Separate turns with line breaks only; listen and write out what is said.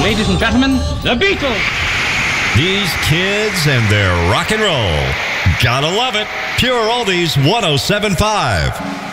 Ladies and gentlemen, the Beatles.
These kids and their rock and roll. Gotta love it. Pure Oldies 107.5.